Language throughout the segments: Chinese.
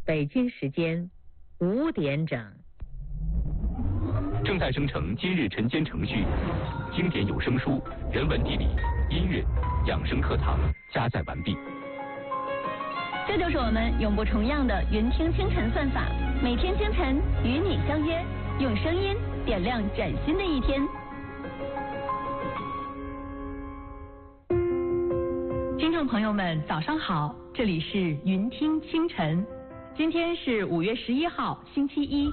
北京时间5点整。 正在生成今日晨间程序，经典有声书、人文地理、音乐、养生课堂加载完毕。 这就是我们永不重样的云听清晨算法，每天清晨与你相约，用声音点亮崭新的一天。听众朋友们，早上好，这里是云听清晨，今天是5月11号，星期一。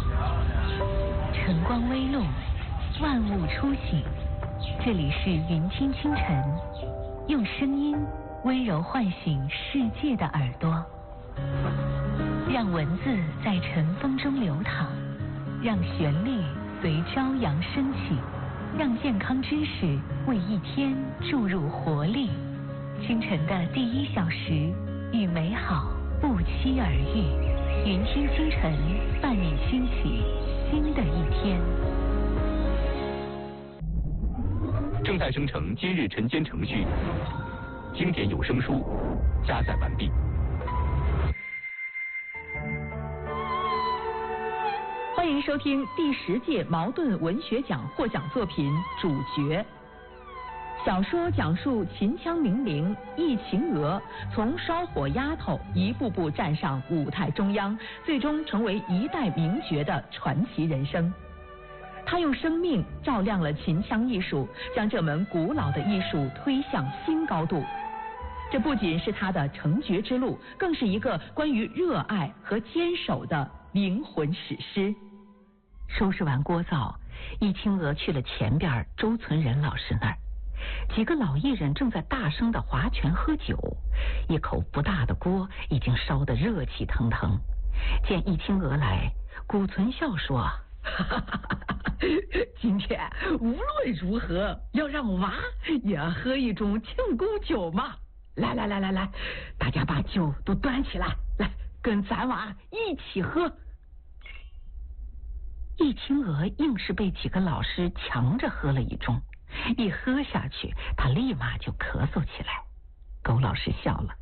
晨光微露，万物初醒，这里是云听清晨，用声音温柔唤醒世界的耳朵，让文字在晨风中流淌，让旋律随朝阳升起，让健康知识为一天注入活力。清晨的第1小时，与美好不期而遇。云听清晨，伴你兴起新的一天。 正在生成今日晨间程序，经典有声书加载完毕。 欢迎收听第10届茅盾文学奖获奖作品《主角》。小说讲述秦腔名伶易秦娥从烧火丫头一步步站上舞台中央，最终成为一代名角的传奇人生。他用生命照亮了秦腔艺术，将这门古老的艺术推向新高度。这不仅是他的成角之路，更是一个关于热爱和坚守的灵魂史诗。 收拾完锅灶，易秦娥去了前边周存仁老师那儿。几个老艺人正在大声的划拳喝酒，一口不大的锅已经烧得热气腾腾。见易秦娥来，古存笑说：今天无论如何要让娃也喝一种庆功酒嘛！来，大家把酒都端起来，来跟咱娃一起喝。易秦娥硬是被几个老师强着喝了一盅，一喝下去，他立马就咳嗽起来。狗老师笑了：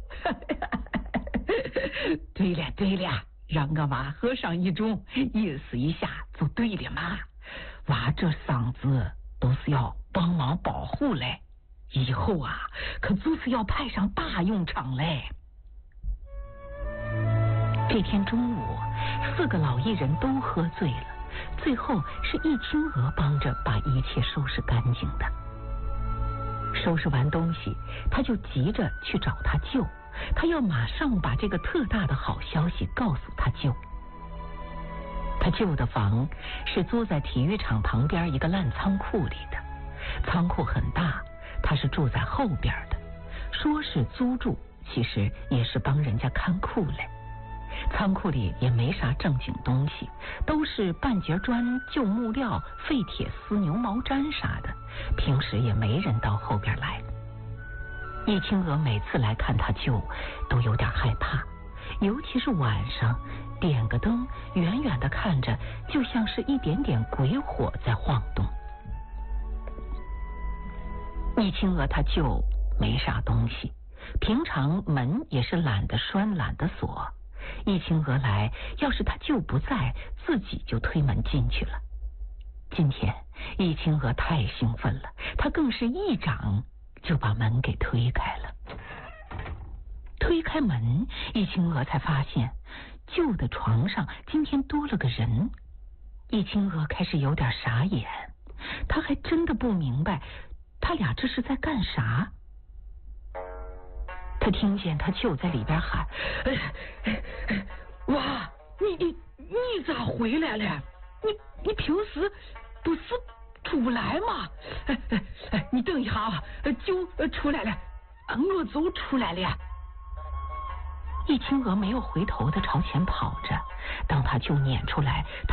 对了，让个娃喝上一盅，意思一下就对了嘛。娃这嗓子都是要帮忙保护嘞，以后啊可就是要派上大用场嘞。这天中午，4个老艺人都喝醉了，最后是易秦娥帮着把一切收拾干净的。收拾完东西，他就急着去找他舅，他要马上把这个特大的好消息告诉他舅。他舅的房是租在体育场旁边一个烂仓库里的，仓库很大，他是住在后边的，说是租住，其实也是帮人家看库嘞。仓库里也没啥正经东西，都是半截砖、旧木料、废铁丝、牛毛毡啥的，平时也没人到后边来。易秦娥每次来看他舅都有点害怕，尤其是晚上点个灯，远远的看着就像是一点点鬼火在晃动。易秦娥他舅没啥东西，平常门也是懒得拴懒得锁，易秦娥来，要是他舅不在，自己就推门进去了。今天易秦娥太兴奋了，她更是一掌就把门给推开了。推开门，易秦娥才发现舅的床上今天多了个人。易秦娥开始有点傻眼，她还真的不明白他俩这是在干啥。他听见他舅在里边喊：哇，你咋回来了？你平时不是出不来吗？你等一下啊，舅出来了，我就出来了。易秦娥没有回头的朝前跑着，当他舅撵出来，